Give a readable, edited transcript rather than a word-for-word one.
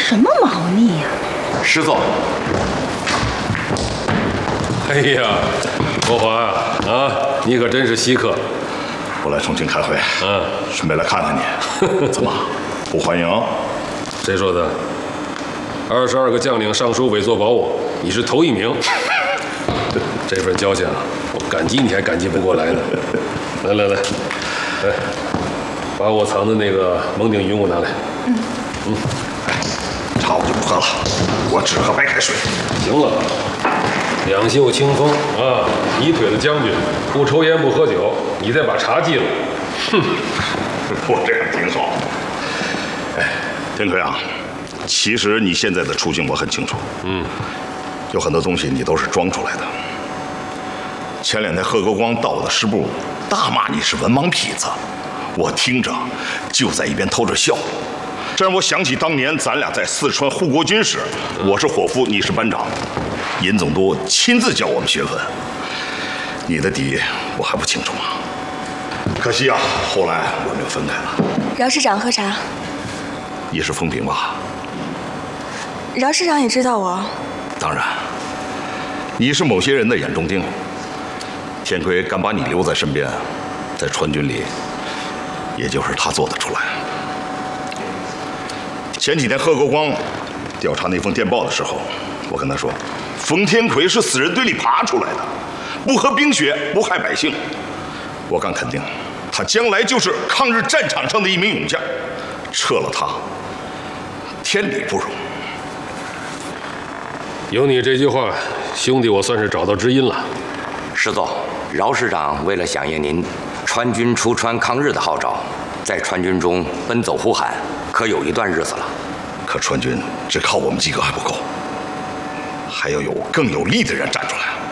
什么猫腻呀？ 师座。 哎呀，国华啊，你可真是稀客。 我来重庆开会，顺便来看看你。怎么不欢迎？ 谁说的？22个将领上书委座保我，你是头1名。这份交情，我感激你还感激不过来呢。来，把我藏的那个蒙顶云给我拿来。 茶我就不喝了，我只喝白开水。 行了，两袖清风啊，泥腿子将军，不抽烟不喝酒，你再把茶记了。哼， 我这样挺好。哎，天奎啊，其实你现在的处境我很清楚。有很多东西你都是装出来的。前2天贺国光到我的师部，大骂你是文盲痞子，我听着就在一边偷着笑。这让我想起当年咱俩在四川护国军时，我是伙夫，你是班长，尹总督亲自教我们学问。你的底我还不清楚吗？可惜啊，后来我们又分开了。 饶师长喝茶。 你是风平吧？ 饶师长也知道我。 当然，你是某些人的眼中钉。天奎敢把你留在身边，在川军里，也就是他做得出来。前几天贺国光调查那封电报的时候，我跟他说，冯天奎是死人堆里爬出来的，不喝冰血，不害百姓。我敢肯定，他将来就是抗日战场上的一名勇将。撤了他，天理不容。 有你这句话，兄弟我算是找到知音了。 师座，饶师长为了响应您川军出川抗日的号召，在川军中奔走呼喊，可有一段日子了。 可川军只靠我们几个还不够，还要有更有力的人站出来。